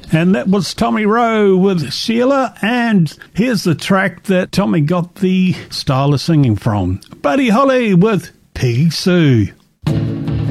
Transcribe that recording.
And that was Tommy Rowe with Sheila, and here's the track that Tommy got the style of singing from. Buddy Holly with Peggy Sue.